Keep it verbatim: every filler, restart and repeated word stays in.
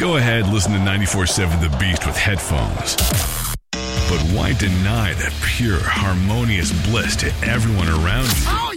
Go ahead, listen to ninety-four point seven The Beast with headphones. But why deny that pure, harmonious bliss to everyone around you? Oh,